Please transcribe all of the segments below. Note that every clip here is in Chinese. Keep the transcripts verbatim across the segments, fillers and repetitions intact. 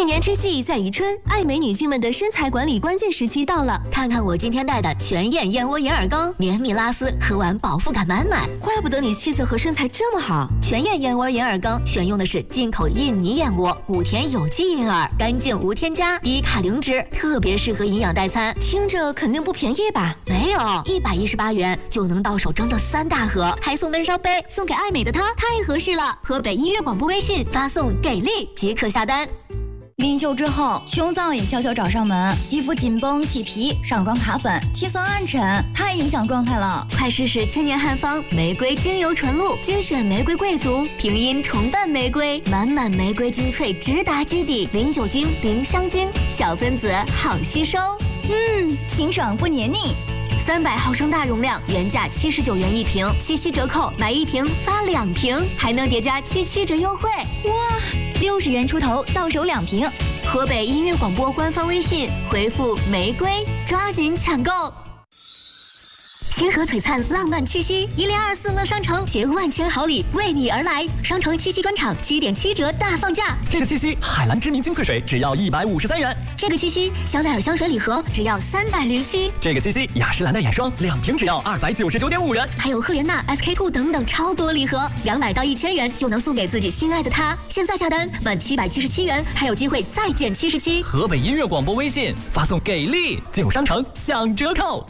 年之际在宜春，爱美女性们的身材管理关键时期到了。 看看我今天带的全燕燕窝银耳羹，绵密拉丝，喝完饱腹感满满。 怪不得你气色和身材这么好。 全燕燕窝银耳羹选用的是进口印尼燕窝，谷田有机银耳，干净无添加，低卡零脂，特别适合营养代餐。 听着肯定不便宜吧？ 没有，一百一十八元就能到手整整三大盒，还送温烧杯，送给爱美的她太合适了。河北音乐广播微信发送给力即可下单。 临休之后，胸脏也悄悄找上门，肌肤紧绷、起皮、上妆卡粉、气色暗沉，太影响状态了。 快试试千年汉方玫瑰精油纯露，精选玫瑰贵族，平阴重瓣玫瑰，满满玫瑰精粹直达基底，零酒精、零香精，小分子好吸收。 嗯，清爽不黏腻。 三百毫升大容量，原价七十九元一瓶，七夕折扣买一瓶发两瓶，还能叠加七七折优惠。 哇，六十元出头到手两瓶。 河北音乐广播官方微信回复玫瑰，抓紧抢购。星河璀璨浪漫七夕，一零二四乐商城携万千好礼为你而来，商城七夕专场七点七折大放价。 这个七夕，海蓝知名精粹水只要一百五十三元。 这个七夕，香奈儿香水礼盒只要三百零七。 这个七夕，雅诗兰黛眼霜两瓶只要二百九十九点五元。 还有赫莲娜、S K two 等等超多礼盒，两百到一千元就能送给自己心爱的他。现在下单满七百七十七元，还有机会再减七十七。 河北音乐广播微信发送给力，进入商城享折扣。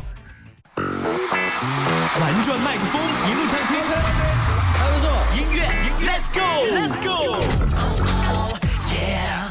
玩转麦克风，一路畅听，还不错，音乐，Let's go，Let's go，Yeah。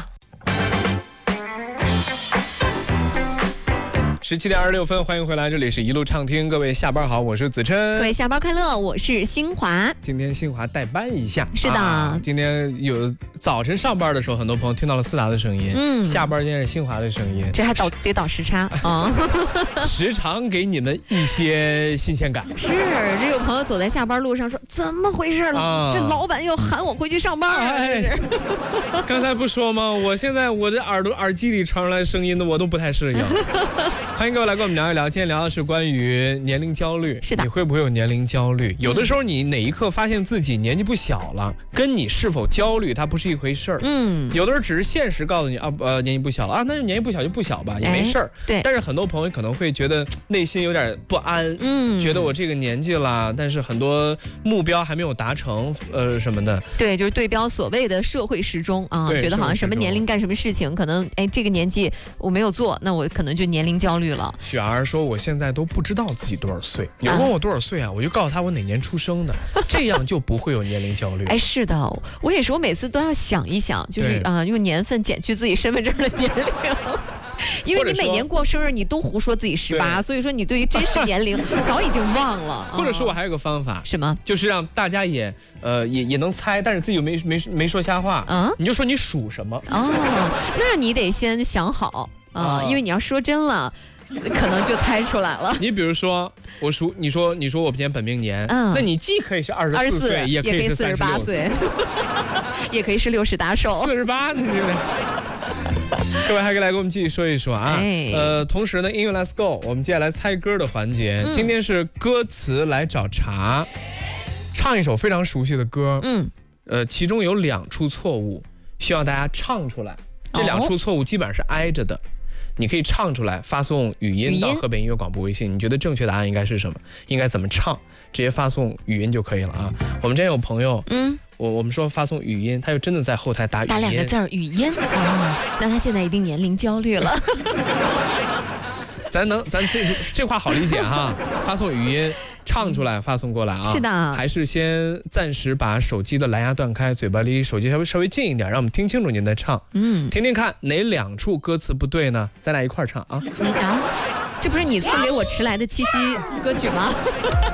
十七点二十六分，欢迎回来，这里是一路畅听，各位下班好，我是子琛。 各位下班快乐，我是新华。 今天新华代班一下， 是的、 啊，今天有早晨上班的时候，很多朋友听到了思达的声音，嗯，下班今天是新华的声音， 这还倒得倒时差啊， 时常给你们一些新鲜感。 是，这有朋友走在下班路上说，怎么回事了？啊、这老板要喊我回去上班啊！ 哎、刚才不说吗？我现在我这耳朵耳机里传出来的声音的，我都不太适应。欢迎各位来跟我们聊一聊，今天聊的是关于年龄焦虑。 是的， 你会不会有年龄焦虑？有的时候你哪一刻发现自己年纪不小了，跟你是否焦虑它不是一回事儿。嗯，有的时候只是现实告诉你啊，呃，年纪不小了啊，那就年纪不小就不小吧，也没事儿。 对。 但是很多朋友可能会觉得内心有点不安，嗯，觉得我这个年纪了，但是很多目标还没有达成，呃，什么的。 对，就是对标所谓的社会时钟啊，觉得好像什么年龄干什么事情，可能哎这个年纪我没有做，那我可能就年龄焦虑了。 雪儿说我现在都不知道自己多少岁，你问我多少岁啊，我就告诉他我哪年出生的，这样就不会有年龄焦虑。 哎，是的，我也是，我每次都要想一想，就是啊、呃，用年份减去自己身份证的年龄。因为你每年过生日，你都胡说自己十八，所以说你对于真实年龄早已经忘了。 或者说我还有个方法， 什么？ 就是让大家也呃也也能猜，但是自己又没没没说瞎话。嗯，你就说你属什么。 哦，那你得先想好啊、呃，因为你要说真了。可能就猜出来了。 你比如说，我属你说你说我今年本命年，嗯，那你既可以是二十四岁，也可以是四十八岁， 也可以是六十打手。 四十八，你这个。各位还可以来跟我们继续说一说啊。哎、呃，同时呢，音乐 Let's Go， 我们接下来猜歌的环节。嗯、今天是歌词来找茬，唱一首非常熟悉的歌。嗯，呃，其中有两处错误，需要大家唱出来。这两处错误基本上是挨着的。你可以唱出来，发送语音到河北音乐广播微信。你觉得正确答案应该是什么？应该怎么唱？直接发送语音就可以了啊。我们之前有朋友，嗯，我我们说发送语音，他就真的在后台打语音， 打两个字儿语音啊。那他现在一定年龄焦虑了。 咱能，咱这这话好理解哈。发送语音。唱出来发送过来啊！ 是的， 还是先暂时把手机的蓝牙断开，嘴巴离手机稍微稍微近一点，让我们听清楚您再唱。嗯，听听看哪两处歌词不对呢？咱俩一块儿唱啊！ 你啊，这不是你送给我迟来的七夕歌曲吗？